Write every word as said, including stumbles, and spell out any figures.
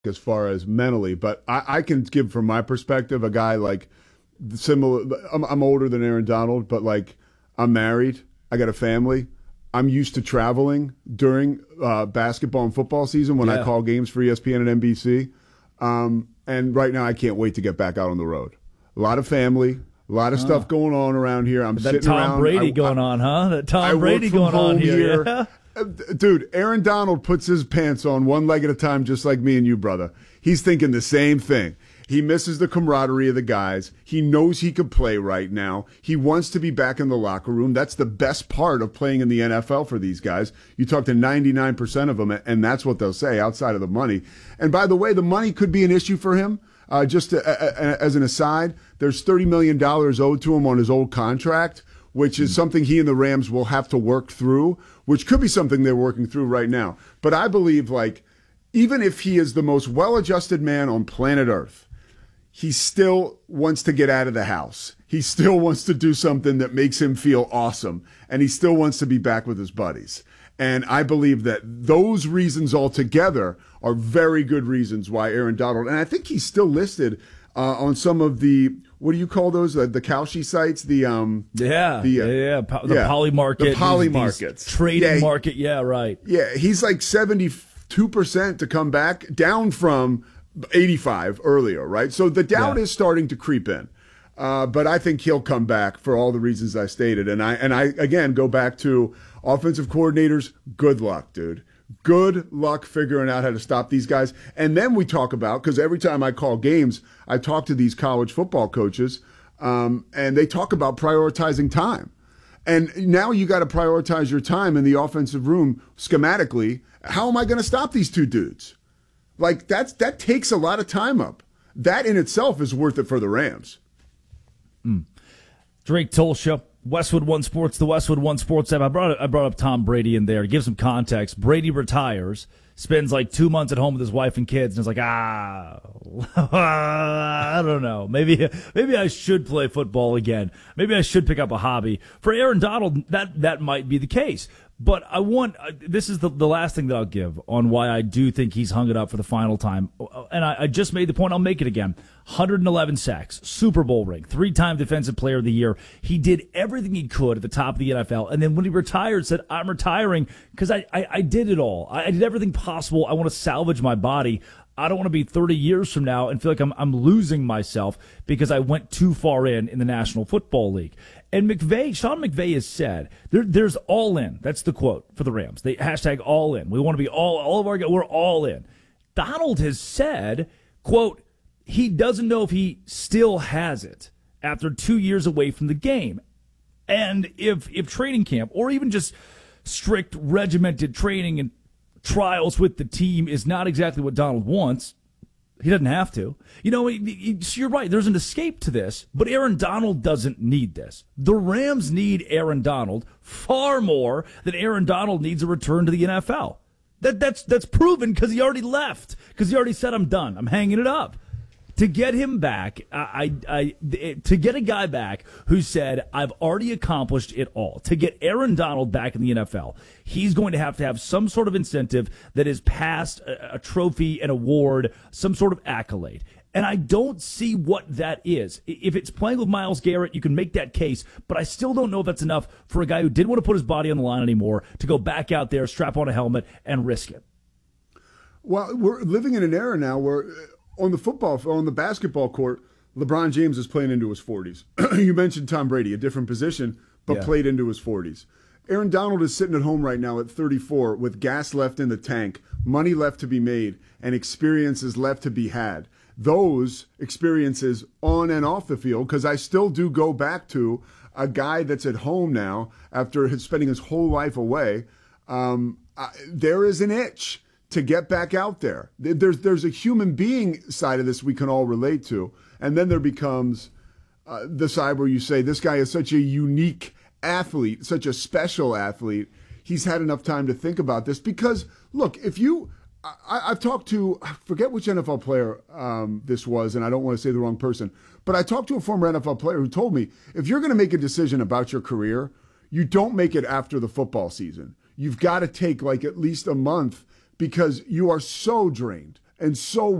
as far as mentally, but I, I can give from my perspective a guy like similar. I'm, I'm older than Aaron Donald, but like I'm married. I got a family. I'm used to traveling during uh, basketball and football season when yeah. I call games for E S P N and N B C. Um, and right now I can't wait to get back out on the road. A lot of family, a lot of huh. stuff going on around here. I'm that sitting Tom around. Brady I, going I, on, huh? That Tom I Brady going on here. here. Yeah. Dude, Aaron Donald puts his pants on one leg at a time just like me and you, brother. He's thinking the same thing. He misses the camaraderie of the guys. He knows he could play right now. He wants to be back in the locker room. That's the best part of playing in the N F L for these guys. You talk to ninety-nine percent of them, and that's what they'll say outside of the money. And by the way, the money could be an issue for him. Uh, just to, uh, as an aside, there's thirty million dollars owed to him on his old contract, which is something he and the Rams will have to work through, which could be something they're working through right now. But I believe, like, even if he is the most well-adjusted man on planet Earth, he still wants to get out of the house. He still wants to do something that makes him feel awesome, and he still wants to be back with his buddies. And I believe that those reasons altogether are very good reasons why Aaron Donald, and I think he's still listed uh, on some of the, what do you call those? Uh, the Kalshi sites? The um, yeah, the, uh, yeah, yeah, po- the yeah, poly market, the poly these, markets, these trading yeah, market. Yeah, right. Yeah, he's like seventy-two percent to come back, down from eighty-five earlier, right? So the doubt yeah. is starting to creep in. Uh, but I think he'll come back for all the reasons I stated. And I, and I again, go back to offensive coordinators. Good luck, dude. Good luck figuring out how to stop these guys. And then we talk about, because every time I call games, I talk to these college football coaches, um, and they talk about prioritizing time. And now you got to prioritize your time in the offensive room schematically. How am I going to stop these two dudes? Like, that's that takes a lot of time up. That in itself is worth it for the Rams. Mm. Drake Tolsha, Westwood One Sports, the Westwood One Sports app. I brought I brought up Tom Brady in there to give some context. Brady retires, spends like two months at home with his wife and kids, and is like, ah, I don't know. Maybe maybe I should play football again. Maybe I should pick up a hobby. For Aaron Donald, that that might be the case. But I want – this is the, the last thing that I'll give on why I do think he's hung it up for the final time. And I, I just made the point. I'll make it again. one hundred eleven sacks, Super Bowl ring, three-time Defensive Player of the Year. He did everything he could at the top of the N F L. And then when he retired, said, I'm retiring because I, I, I did it all. I did everything possible. I want to salvage my body. I don't want to be thirty years from now and feel like I'm I'm losing myself because I went too far in in the National Football League. And McVay, Sean McVay has said, there, there's all in. That's the quote for the Rams. They hashtag all in. We want to be all, all of our, we're all in. Donald has said, quote, he doesn't know if he still has it after two years away from the game. And if, if training camp or even just strict regimented training and trials with the team is not exactly what Donald wants, he doesn't have to. You know, you're right. There's an escape to this, but Aaron Donald doesn't need this. The Rams need Aaron Donald far more than Aaron Donald needs a return to the N F L. That that's that's proven because he already left. Because he already said, "I'm done. I'm hanging it up." To get him back, I, I, I, to get a guy back who said, I've already accomplished it all. To get Aaron Donald back in the N F L, he's going to have to have some sort of incentive that is past a, a trophy, an award, some sort of accolade. And I don't see what that is. If it's playing with Myles Garrett, you can make that case, but I still don't know if that's enough for a guy who didn't want to put his body on the line anymore to go back out there, strap on a helmet, and risk it. Well, we're living in an era now where on the football, on the basketball court, LeBron James is playing into his forties. You mentioned Tom Brady, a different position, but yeah. played into his forties. Aaron Donald is sitting at home right now at thirty-four with gas left in the tank, money left to be made, and experiences left to be had. Those experiences on and off the field, because I still do go back to a guy that's at home now after his, spending his whole life away. Um, I, there is an itch to get back out there. There's there's a human being side of this we can all relate to. And then there becomes uh, the side where you say, this guy is such a unique athlete, such a special athlete. He's had enough time to think about this. Because, look, if you, I, I've talked to, I forget which N F L player um, this was, and I don't want to say the wrong person, but I talked to a former N F L player who told me, if you're going to make a decision about your career, you don't make it after the football season. You've got to take like at least a month because you are so drained and so